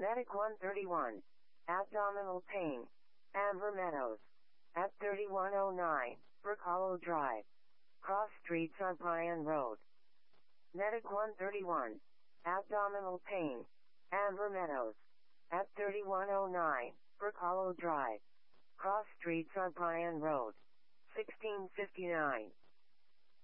Medic 131. Abdominal pain. Amber Meadows. At 3109, Brook Hollow Drive. Cross Streets on Bryan Road. Medic 131. Abdominal pain. Amber Meadows. At 3109, Brook Hollow Drive. Cross Streets on Bryan Road. 1659.